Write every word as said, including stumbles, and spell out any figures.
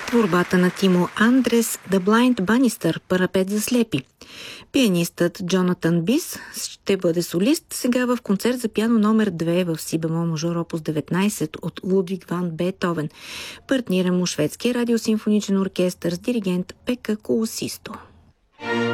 Творбата на Тимо Андрес «The Blind Bannister» – парапет за слепи. Пианистът Джонатан Бис ще бъде солист сега в концерт за пиано номер две в си бемол мажор опус деветнайсет от Лудвиг ван Бетовен. Партнира му Шведския радиосимфоничен оркестър с диригент Пека Колосисто.